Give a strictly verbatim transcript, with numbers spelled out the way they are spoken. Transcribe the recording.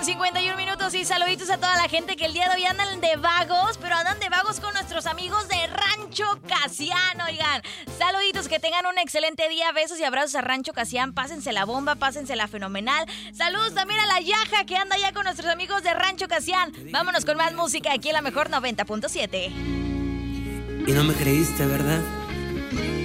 con cincuenta y un minutos y saluditos a toda la gente que el día de hoy andan de vagos, pero andan de vagos con nuestros amigos de Rancho Casián, oigan. Saluditos, que tengan un excelente día, besos y abrazos a Rancho Casián, pásense la bomba, pásense la fenomenal. Saludos también a la Yaja que anda ya con nuestros amigos de Rancho Casián. Vámonos con más música aquí en la mejor noventa punto siete. Y no me creíste, ¿verdad?